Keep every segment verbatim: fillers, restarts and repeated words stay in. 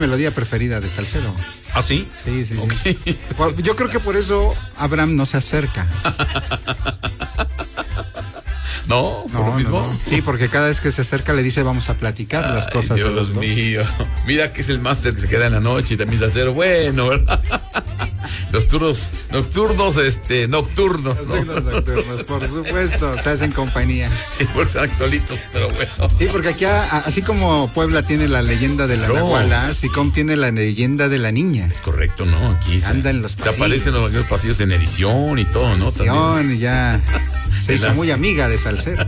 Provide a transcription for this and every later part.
Melodía preferida de Salsero. ¿Ah, sí? Sí, sí. Okay. Sí. Por, yo creo que por eso Abraham no se acerca. No, por no, lo mismo. No, no. Sí, porque cada vez que se acerca le dice vamos a platicar Ay, las cosas Dios de los dos. mío. Mira que es el máster que se queda en la noche y también Salsero. Bueno, ¿verdad? Los turnos nocturnos, este, nocturnos. Los ¿no? nocturnos, por supuesto, se hacen compañía. Sí, porque están solitos, pero bueno. Sí, porque aquí, así como Puebla tiene la leyenda de la no. Nahuala, Sicom tiene la leyenda de la niña. Es correcto, ¿no? Aquí anda se, en los pasillos. Se aparecen los, los pasillos en edición y todo, ¿no? Edición, y ya se hizo las... muy amiga de Salsero.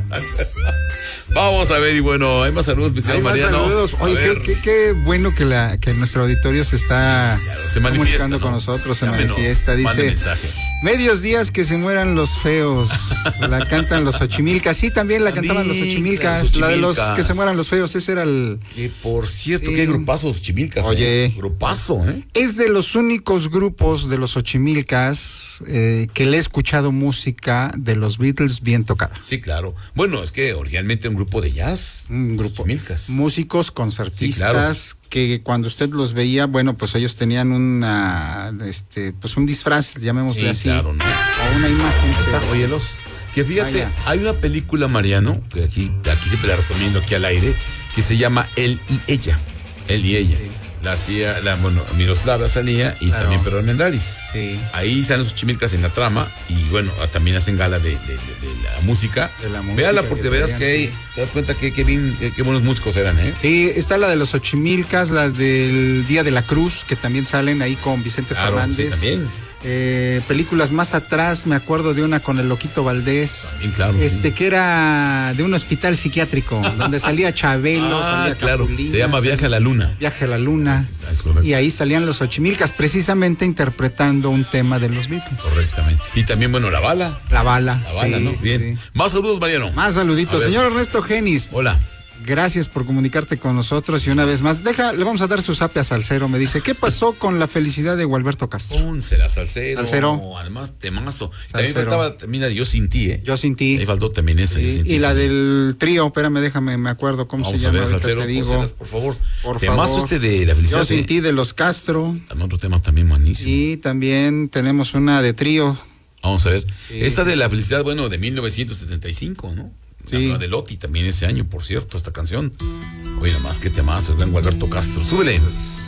Vamos a ver, y bueno, hay más saludos, mi señor Mariano. Saludos. Oye, qué, qué, qué bueno que la que nuestro auditorio se está claro, se comunicando ¿no? con nosotros, se ya manifiesta, menos, dice, medios días que se mueran los feos, la cantan los Xochimilcas, sí, también la también, cantaban los Xochimilcas, los Xochimilcas, la de los que se mueran los feos, ese era el... Que por cierto, sí. qué grupazo los Xochimilcas. Oye. Eh. Grupazo, ¿eh? Es de los únicos grupos de los Xochimilcas eh, que le he escuchado música de los Beatles bien tocada. Sí, claro. Bueno, es que originalmente un grupo de jazz. Un grupo. Xochimilcas. Músicos, concertistas, sí, claro. Que cuando usted los veía, bueno, pues ellos tenían una, este, pues un disfraz, llamémosle sí, así. Claro, ¿no? O una imagen. Pero... Óyelos. Que fíjate, Vaya. hay una película, Mariano, que aquí, aquí siempre la recomiendo aquí al aire, que se llama Él y Ella. Él y Ella. Sí. La hacía, la, bueno, Miroslava salía y claro. también Pedro Armendáriz. Sí. Ahí salen los Xochimilcas en la trama y bueno, también hacen gala de, de, de, de la música. De la música. Véala porque verás que hay, sí. te das cuenta que, que, bien, que, que buenos músicos eran, ¿eh? Sí, está la de los Xochimilcas, la del Día de la Cruz, que también salen ahí con Vicente claro, Fernández. Sí, también. Eh, películas más atrás, me acuerdo de una con el Loquito Valdés, también, claro, este sí. que era de un hospital psiquiátrico, donde salía Chabelo, ah, salía claro, Capulina, se llama Viaje a la Luna. Viaje a la Luna. Es, es y ahí salían los Xochimilcas, precisamente interpretando un tema de los Beatles. Correctamente. Y también, bueno, La Bala. La Bala. La Bala, sí, ¿no? Bien. Sí. Más saludos, Mariano. Más saluditos. Señor Ernesto Genis. Hola. Gracias por comunicarte con nosotros y una vez más, deja, le vamos a dar su zape a Salsero, me dice, ¿qué pasó con la felicidad de Gualberto Castro? Pónsela, Salsero. Salsero. No, además, temazo. Salsero. También faltaba, mira, Yo Sin Ti, ¿eh? Yo Sin Ti. Ahí faltó también esa, sí, Yo Sin Ti. Y la del trío, espérame, déjame, me acuerdo cómo vamos se llama, a ver, Salsero, te digo. pónselas, por favor. Por temazo favor. este de la felicidad. Yo Sin de... Ti de los Castro. También otro tema también buenísimo. Y también tenemos una de trío. Vamos a ver. Sí. Esta de la felicidad, bueno, de mil novecientos setenta y cinco, ¿no? Sí. La de Loti también ese año, por cierto, esta canción. Oye, nada más que temazo, el gran Gualberto Castro. Súbele.